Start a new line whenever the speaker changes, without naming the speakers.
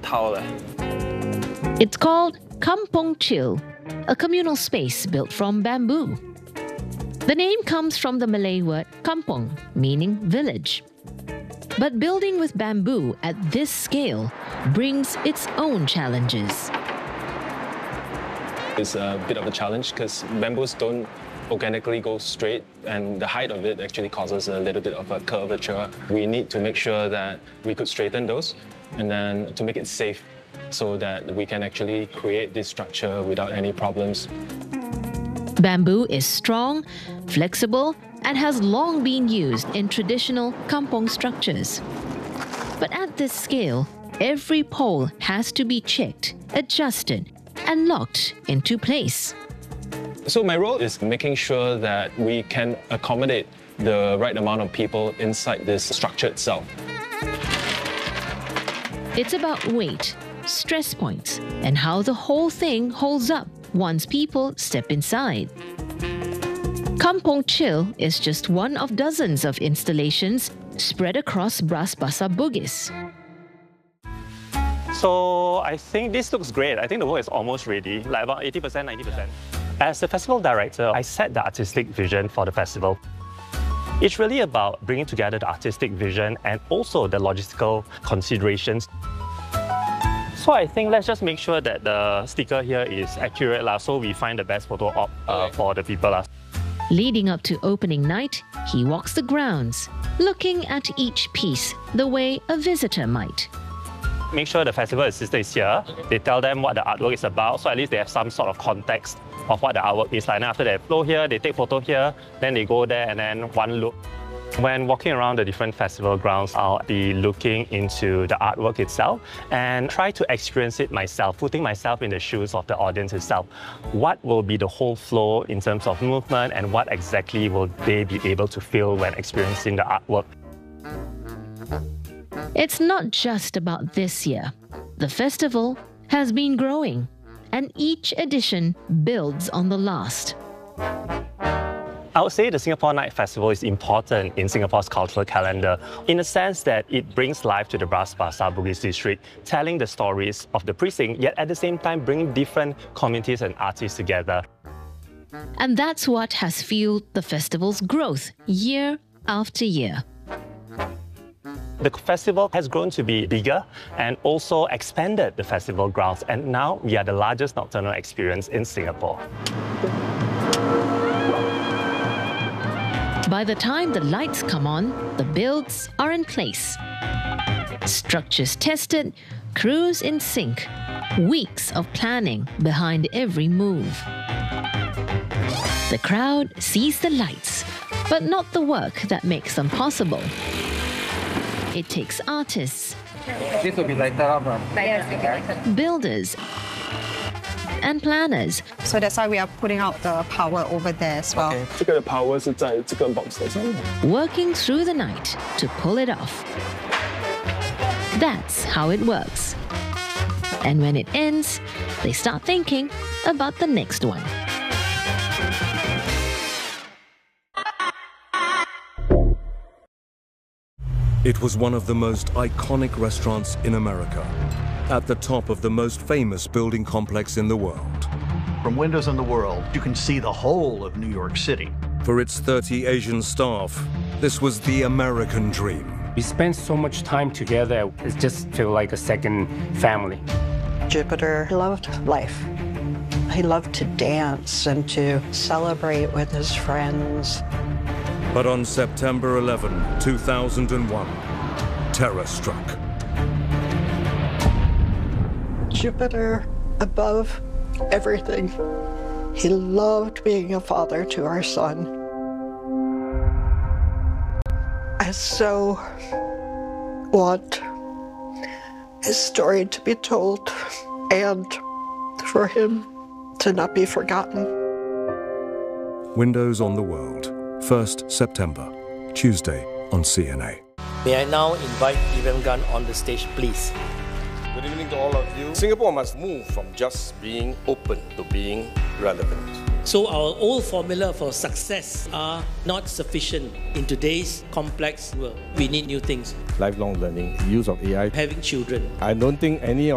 套了。
It's called Kampong Chill, a communal space built from bamboo. The name comes from the Malay word kampong, meaning village. But building with bamboo at this scale brings its own challenges.
It's a bit of a challenge because bamboos don't organically go straight, and the height of it actually causes a little bit of a curvature. We need to make sure that we could straighten those and then to make it safe so that we can actually create this structure without any problems.
Bamboo is strong, flexible, and has long been used in traditional kampong structures. But at this scale, every pole has to be checked, adjusted, and locked into place.
So my role is making sure that we can accommodate the right amount of people inside this structure itself.
It's about weight, stress points, and how the whole thing holds up once people step inside. Kampong Chill is just one of dozens of installations spread across Bras Basah Bugis.
So I think this looks great. I think the work is almost ready, like about 80%, 90%. As the festival director, I set the artistic vision for the festival. It's really about bringing together the artistic vision and also the logistical considerations. So I think let's just make sure that the sticker here is accurate, so we find the best photo op for the people.
Leading up to opening night, he walks the grounds, looking at each piece the way a visitor might.
Make sure the festival assistant is here. They tell them what the artwork is about, so at least they have some sort of context of what the artwork is like. And after they flow here, they take photo here, then they go there and then one look. When walking around the different festival grounds, I'll be looking into the artwork itself and try to experience it myself, putting myself in the shoes of the audience itself. What will be the whole flow in terms of movement and what exactly will they be able to feel when experiencing the artwork?
It's not just about this year. The festival has been growing, and each edition builds on the last.
I would say the Singapore Night Festival is important in Singapore's cultural calendar in the sense that it brings life to the Bras Basah Bugis district, telling the stories of the precinct, yet at the same time bringing different communities and artists together.
And that's what has fueled the festival's growth year after year.
The festival has grown to be bigger and also expanded the festival grounds, and now we are the largest nocturnal experience in Singapore.
By the time the lights come on, the builds are in place. Structures tested, crews in sync, weeks of planning behind every move. The crowd sees the lights, but not the work that makes them possible. It takes artists,
this will be lighted up.
builders, and planners.
So that's why we are putting out the power over there as well.
这个 power 是在这个 box 上面。
Working through the night to pull it off. That's how it works. And when it ends, they start thinking about the next one.
It was one of the most iconic restaurants in America, at the top of the most famous building complex in the world.
From windows in the world, you can see the whole of New York City.
For its 30 Asian staff, this was the American dream.
We spend so much time together, it just feels like a second family.
Jupiter loved life. He loved to dance and to celebrate with his friends.
But on September 11, 2001, terror struck.
Jupiter above everything. He loved being a father to our son. I so want his story to be told and for him to not be forgotten.
Windows on the World, 1st September, Tuesday on CNA.
May I now invite Evem Gunn on the stage, please.
Good evening to all of you. Singapore must move from just being open to being relevant.
So our old formula for success are not sufficient in today's complex world. We need new things.
Lifelong learning, use of AI.
Having children.
I don't think any